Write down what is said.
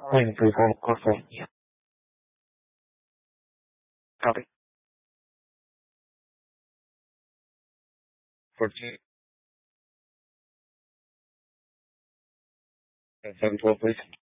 Waiting for the call phone. Yeah. Copy. 14. 712, please.